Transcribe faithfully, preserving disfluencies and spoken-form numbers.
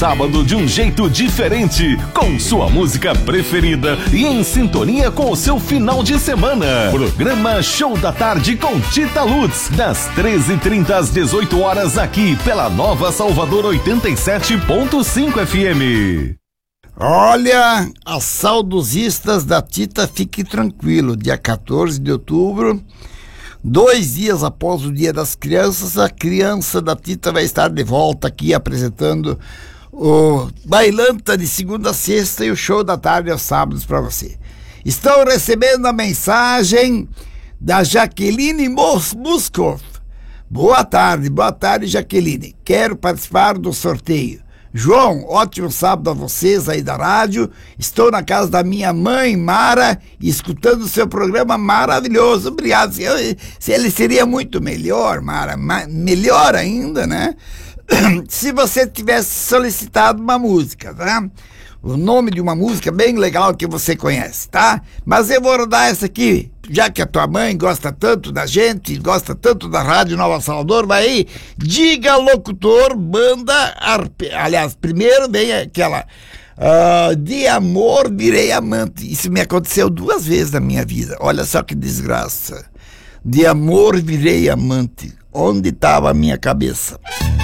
sábado de um jeito diferente, com sua música preferida e em sintonia com o seu final de semana. Programa Show da Tarde com Tita Lutz, das treze e trinta às dezoito horas aqui pela Nova Salvador oitenta e sete ponto cinco F M. Olha, as saudosistas da Tita, fique tranquilo, dia quatorze de outubro, dois dias após o Dia das Crianças, a criança da Tita vai estar de volta aqui apresentando o Bailanta de segunda a sexta e o Show da Tarde aos sábados para você. Estão recebendo a mensagem da Jaqueline Muskov. Boa tarde, boa tarde, Jaqueline. Quero participar do sorteio. João, ótimo sábado a vocês aí da rádio. Estou na casa da minha mãe, Mara, escutando o seu programa maravilhoso. Obrigado. Eu, se ele seria muito melhor, Mara, ma- melhor ainda, né? Se você tivesse solicitado uma música, tá? O nome de uma música bem legal que você conhece, tá? Mas eu vou rodar essa aqui, já que a tua mãe gosta tanto da gente, gosta tanto da Rádio Nova Salvador, vai aí, Diga Locutor, Banda Arpe... Aliás, primeiro vem aquela uh, De Amor Virei Amante. Isso me aconteceu duas vezes na minha vida, olha só que desgraça. De amor virei amante, onde estava a minha cabeça?